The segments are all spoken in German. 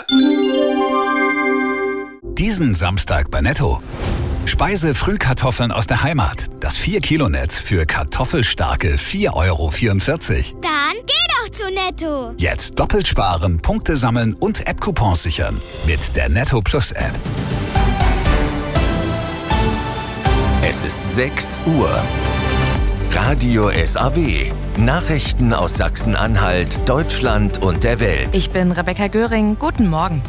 Diesen Samstag bei Netto. Speise-Frühkartoffeln aus der Heimat. Das 4-Kilo-Netz für kartoffelstarke 4,44 €. Dann geh doch zu Netto. Jetzt doppelt sparen, Punkte sammeln und App-Coupons sichern. Mit der Netto Plus App. Es ist 6 Uhr. Radio SAW. Nachrichten aus Sachsen-Anhalt, Deutschland und der Welt. Ich bin Rebecca Göring. Guten Morgen.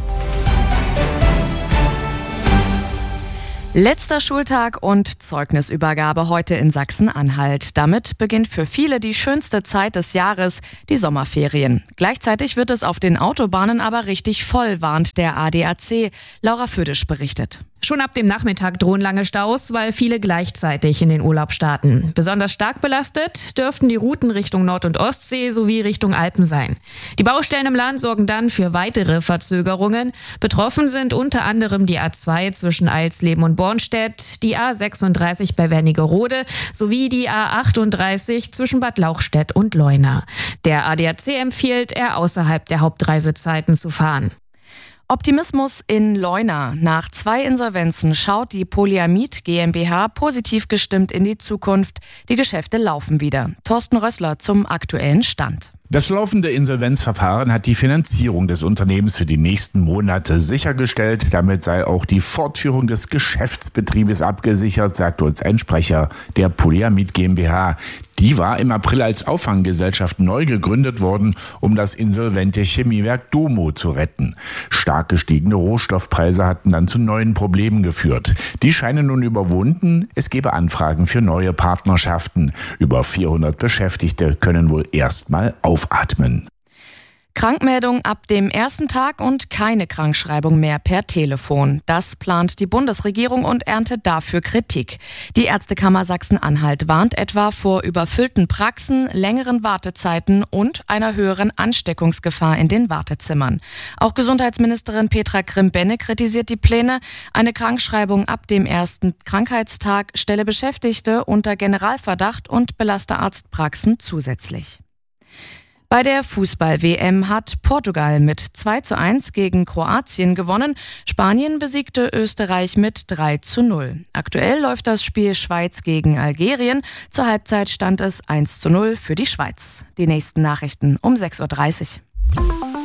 Letzter Schultag und Zeugnisübergabe heute in Sachsen-Anhalt. Damit beginnt für viele die schönste Zeit des Jahres, die Sommerferien. Gleichzeitig wird es auf den Autobahnen aber richtig voll, warnt der ADAC. Laura Födisch berichtet. Schon ab dem Nachmittag drohen lange Staus, weil viele gleichzeitig in den Urlaub starten. Besonders stark belastet dürften die Routen Richtung Nord- und Ostsee sowie Richtung Alpen sein. Die Baustellen im Land sorgen dann für weitere Verzögerungen. Betroffen sind unter anderem die A2 zwischen Eilsleben und Bornstedt, die A36 bei Wernigerode sowie die A38 zwischen Bad Lauchstädt und Leuna. Der ADAC empfiehlt, eher außerhalb der Hauptreisezeiten zu fahren. Optimismus in Leuna. Nach 2 Insolvenzen schaut die Polyamid GmbH positiv gestimmt in die Zukunft. Die Geschäfte laufen wieder. Thorsten Rössler zum aktuellen Stand. Das laufende Insolvenzverfahren hat die Finanzierung des Unternehmens für die nächsten Monate sichergestellt. Damit sei auch die Fortführung des Geschäftsbetriebes abgesichert, sagt uns ein Sprecher der Polyamid GmbH. Die war im April als Auffanggesellschaft neu gegründet worden, um das insolvente Chemiewerk Domo zu retten. Stark gestiegene Rohstoffpreise hatten dann zu neuen Problemen geführt. Die scheinen nun überwunden. Es gebe Anfragen für neue Partnerschaften. Über 400 Beschäftigte können wohl erstmal aufatmen. Krankmeldung ab dem ersten Tag und keine Krankschreibung mehr per Telefon. Das plant die Bundesregierung und erntet dafür Kritik. Die Ärztekammer Sachsen-Anhalt warnt etwa vor überfüllten Praxen, längeren Wartezeiten und einer höheren Ansteckungsgefahr in den Wartezimmern. Auch Gesundheitsministerin Petra Grimm-Benne kritisiert die Pläne. Eine Krankschreibung ab dem ersten Krankheitstag stelle Beschäftigte unter Generalverdacht und belaste Arztpraxen zusätzlich. Bei der Fußball-WM hat Portugal mit 2:1 gegen Kroatien gewonnen. Spanien besiegte Österreich mit 3:0. Aktuell läuft das Spiel Schweiz gegen Algerien. Zur Halbzeit stand es 1:0 für die Schweiz. Die nächsten Nachrichten um 6:30 Uhr.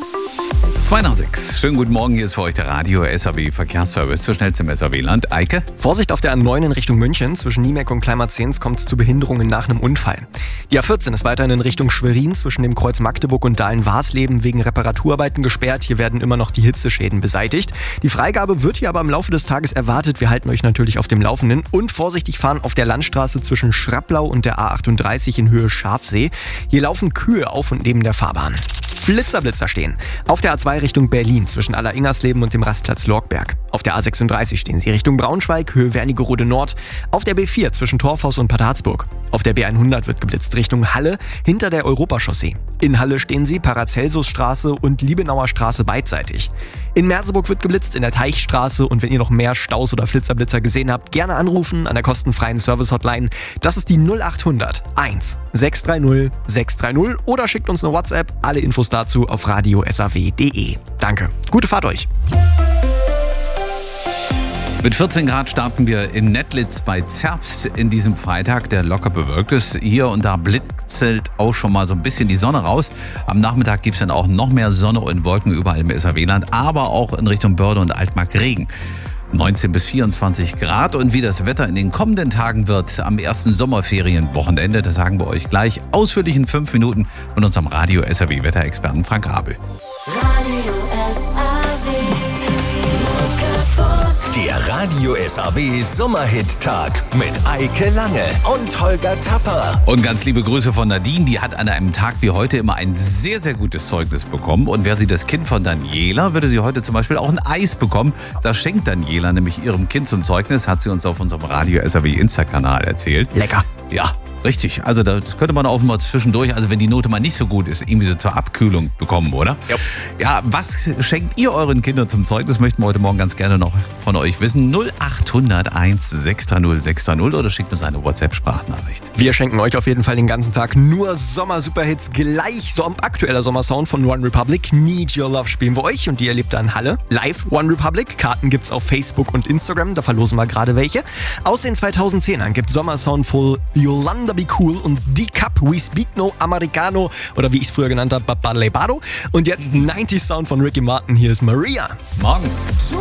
2 nach 6. Schönen guten Morgen, hier ist für euch der Radio SAW Verkehrsservice zu schnell zum SAW-Land. Eike? Vorsicht auf der A9 in Richtung München. Zwischen Niemeck und Kleinmarzens kommt es zu Behinderungen nach einem Unfall. Die A14 ist weiterhin in Richtung Schwerin zwischen dem Kreuz Magdeburg und Dahlen-Warsleben wegen Reparaturarbeiten gesperrt. Hier werden immer noch die Hitzeschäden beseitigt. Die Freigabe wird hier aber im Laufe des Tages erwartet. Wir halten euch natürlich auf dem Laufenden. Und vorsichtig fahren auf der Landstraße zwischen Schrapplau und der A38 in Höhe Schafsee. Hier laufen Kühe auf und neben der Fahrbahn. Blitzer stehen. Auf der A2 Richtung Berlin zwischen Aller-Ingersleeben und dem Rastplatz Lorgberg. Auf der A36 stehen sie Richtung Braunschweig, Höhe Wernigerode Nord. Auf der B4 zwischen Torfhaus und Bad Harzburg. Auf der B100 wird geblitzt Richtung Halle hinter der Europachaussee. In Halle stehen sie Paracelsusstraße und Liebenauer Straße beidseitig. In Merseburg wird geblitzt in der Teichstraße und wenn ihr noch mehr Staus oder Flitzer gesehen habt, gerne anrufen an der kostenfreien Service-Hotline. Das ist die 0800 1 630 630 oder schickt uns eine WhatsApp. Alle Infos dazu auf radiosaw.de. Danke. Gute Fahrt euch. Mit 14 Grad starten wir in Nettlitz bei Zerbst in diesem Freitag, der locker bewölkt ist. Hier und da blitzelt auch schon mal so ein bisschen die Sonne raus. Am Nachmittag gibt es dann auch noch mehr Sonne und Wolken überall im SAW-Land, aber auch in Richtung Börde und Altmark Regen. 19 bis 24 Grad und wie das Wetter in den kommenden Tagen wird am ersten Sommerferienwochenende, das sagen wir euch gleich ausführlich in 5 Minuten mit unserem Radio SAW Wetterexperten Frank Abel. Der Radio SAW Sommerhit-Tag mit Eike Lange und Holger Tapper. Und ganz liebe Grüße von Nadine, die hat an einem Tag wie heute immer ein sehr, sehr gutes Zeugnis bekommen. Und wäre sie das Kind von Daniela, würde sie heute zum Beispiel auch ein Eis bekommen. Das schenkt Daniela nämlich ihrem Kind zum Zeugnis, hat sie uns auf unserem Radio SAW Insta-Kanal erzählt. Lecker. Ja. Richtig, also das könnte man auch mal zwischendurch, also wenn die Note mal nicht so gut ist, irgendwie so zur Abkühlung bekommen, oder? Ja, was schenkt ihr euren Kindern zum Zeug? Das möchten wir heute Morgen ganz gerne noch von euch wissen. 0800 1 630 oder schickt uns eine WhatsApp-Sprachnachricht. Wir schenken euch auf jeden Fall den ganzen Tag nur Sommer-Superhits. Gleich so ein aktueller Sommersound von One Republic. Need Your Love spielen wir euch und die erlebt dann Halle. Live One Republic. Karten gibt's auf Facebook und Instagram. Da verlosen wir gerade welche. Aus den 2010ern gibt Sommersound voll Yolanda Be Cool und D-Cup We Speak No Americano oder wie ich es früher genannt habe, Babalebado. Und jetzt 90s Sound von Ricky Martin. Hier ist Maria. Morgen.